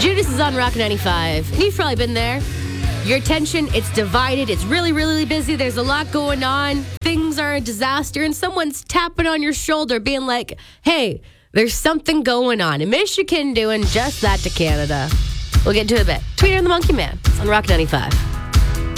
Judas is on Rock 95. You've probably been there. Your attention, it's divided. It's really, really busy. There's a lot going on. Things are a disaster. And someone's tapping on your shoulder being like, hey, there's something going on. And Michigan doing just that to Canada. We'll get into it a bit. Tweeter and the Monkey Man. It's on Rock 95.